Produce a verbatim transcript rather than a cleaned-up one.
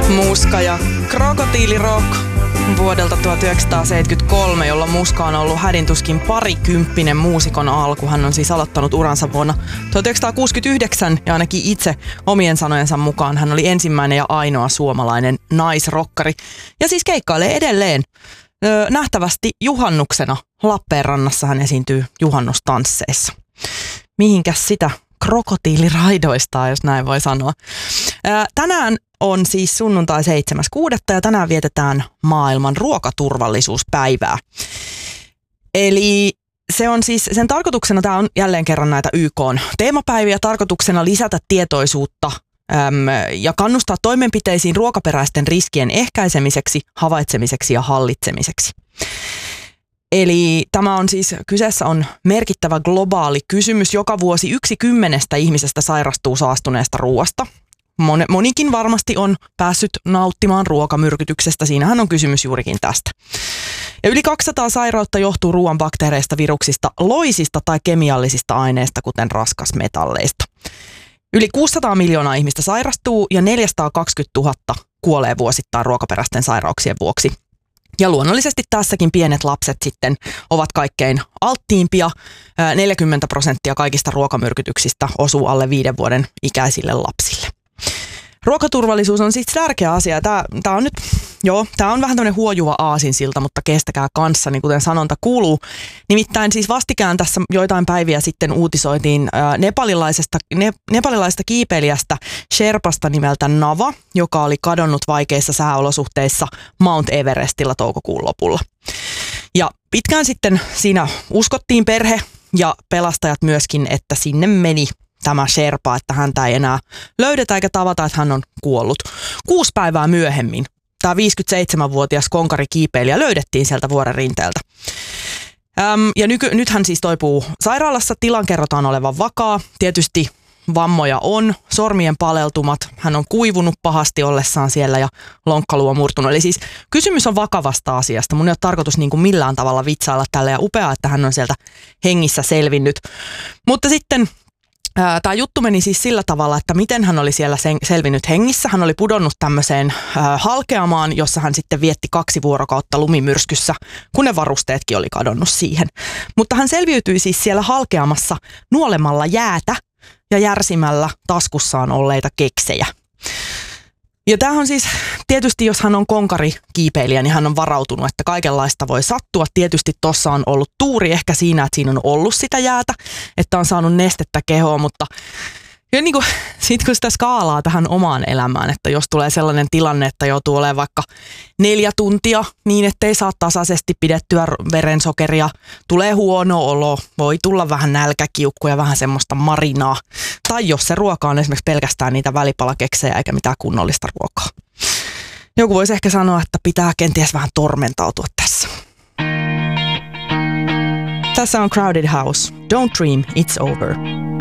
Muska ja krokotiilirock vuodelta tuhatyhdeksänsataaseitsemänkymmentäkolme, jolla Muska on ollut hädintuskin parikymppinen muusikon alku. Hän on siis aloittanut uransa vuonna tuhatyhdeksänsataakuusikymmentäyhdeksän ja ainakin itse omien sanojensa mukaan hän oli ensimmäinen ja ainoa suomalainen naisrokkari. Ja siis keikkailee edelleen. Öö, nähtävästi juhannuksena Lappeenrannassa hän esiintyy juhannustansseissa. Mihinkäs sitä krokotiiliraidoistaa, jos näin voi sanoa. Öö, tänään on siis sunnuntai seitsemäs kuudetta ja tänään vietetään maailman ruokaturvallisuuspäivää. Eli se on siis, sen tarkoituksena, tämä on jälleen kerran näitä Y K:n teemapäiviä, tarkoituksena lisätä tietoisuutta äm, ja kannustaa toimenpiteisiin ruokaperäisten riskien ehkäisemiseksi, havaitsemiseksi ja hallitsemiseksi. Eli tämä on siis, kyseessä on merkittävä globaali kysymys. Joka vuosi yksi kymmenestä ihmisestä sairastuu saastuneesta ruoasta. Monikin varmasti on päässyt nauttimaan ruokamyrkytyksestä. Siinähän on kysymys juurikin tästä. Ja yli kaksisataa sairautta johtuu ruoan bakteereista, viruksista, loisista tai kemiallisista aineista, kuten raskasmetalleista. Yli kuusisataa miljoonaa ihmistä sairastuu ja neljäsataakaksikymmentätuhatta kuolee vuosittain ruokaperäisten sairauksien vuoksi. Ja luonnollisesti tässäkin pienet lapset sitten ovat kaikkein alttiimpia. neljäkymmentä prosenttia kaikista ruokamyrkytyksistä osuu alle viiden vuoden ikäisille lapsille. Ruokaturvallisuus on siis tärkeä asia. Tämä, tämä on nyt, joo, tämä on vähän tämmöinen huojuva aasinsilta, mutta kestäkää kanssa, niin kuten sanonta kuuluu. Nimittäin siis vastikään tässä joitain päiviä sitten uutisoitiin ää, nepalilaisesta, ne, nepalilaisesta kiipeilijästä Sherpasta nimeltä Nava, joka oli kadonnut vaikeissa sääolosuhteissa Mount Everestillä toukokuun lopulla. Ja pitkään sitten siinä uskottiin perhe ja pelastajat myöskin, että sinne meni tämä Sherpa, että häntä ei enää löydetä eikä tavata, että hän on kuollut. Kuusi päivää myöhemmin tämä viisikymmentäseitsemänvuotias konkarikiipeilijä löydettiin sieltä vuoren rinteeltä. Öm, ja nyky, nyt hän siis toipuu sairaalassa. Tilan kerrotaan olevan vakaa. Tietysti vammoja on, sormien paleltumat. Hän on kuivunut pahasti ollessaan siellä ja lonkkaluu on murtunut. Eli siis kysymys on vakavasta asiasta. Mun ei ole tarkoitus niin kuin millään tavalla vitsailla tällä ja upeaa, että hän on sieltä hengissä selvinnyt. Mutta sitten tämä juttu meni siis sillä tavalla, että miten hän oli siellä selvinnyt hengissä. Hän oli pudonnut tämmöiseen halkeamaan, jossa hän sitten vietti kaksi vuorokautta lumimyrskyssä, kun ne varusteetkin oli kadonnut siihen. Mutta hän selviytyi siis siellä halkeamassa nuolemalla jäätä ja järsimällä taskussaan olleita keksejä. Ja tämähän on siis, tietysti jos hän on konkarikiipeilijä, niin hän on varautunut, että kaikenlaista voi sattua. Tietysti tuossa on ollut tuuri ehkä siinä, että siinä on ollut sitä jäätä, että on saanut nestettä kehoon, mutta ja niin kuin, sit kun sitä skaalaa tähän omaan elämään, että jos tulee sellainen tilanne, että joutuu olemaan vaikka neljä tuntia niin, ettei saa tasaisesti pidettyä verensokeria, tulee huono olo, voi tulla vähän nälkäkiukkuja ja vähän semmoista marinaa. Tai jos se ruoka on esimerkiksi pelkästään niitä välipalakeksejä eikä mitään kunnollista ruokaa. Joku voisi ehkä sanoa, että pitää kenties vähän tormentautua tässä. Tässä on Crowded House. Don't dream, it's over.